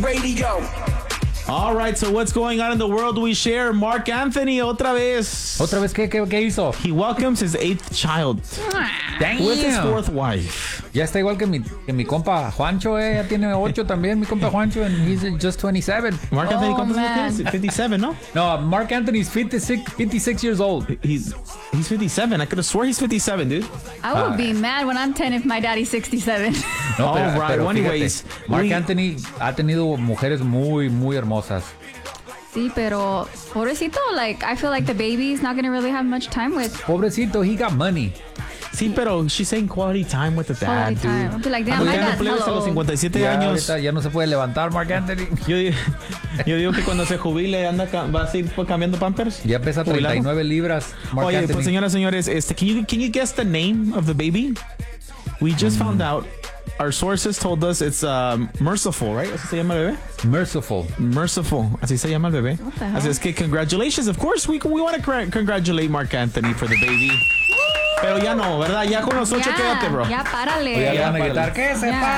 Radio. All right, so what's going on in the world we share? Mark Anthony, otra vez. ¿Otra vez qué hizo? He welcomes his 8th child Damn. with his 4th wife. Ya está igual que mi compa Juancho, ya tiene 8 también, mi compa Juancho, and he's just 27. Mark Anthony, ¿cuántos man. años tienes? 57, ¿no? No, Mark Anthony's 56 years old. He's 57. I could have swore he's 57, dude. I would be mad when I'm 10 if my daddy's 67. No, All right, pero well, fíjate, anyways, Mark Anthony ha tenido mujeres muy, muy hermosas. Sí, pero pobrecito, like, I feel like the baby's not going to really have much time with Pobrecito, he got money. Sí, pero she's saying quality time with the dad, quality time. I'll dude. be like, damn, Porque my ya no dad's plebes a hella los old. 57 Ya, años. ahorita ya no se puede levantar Mark Anthony. Yo digo que cuando se jubile va a seguir cambiando pampers. Ya pesa ¿Jubilado? 39 libras. Mark Oye, Anthony. pues señoras, señores, can you guess the name of the baby? We just found out. Our sources told us it's Merciful, right? ¿Así se llama el bebé? Merciful. Merciful. Así se llama el bebé. What the hell? Así es que congratulations. Of course, we want to congratulate Mark Anthony for the baby. Pero ya no, ¿verdad? Ya con los 8 quédate, bro. Ya párale. Ya le van a párale. gritar, ¿qué se Ya. pasa?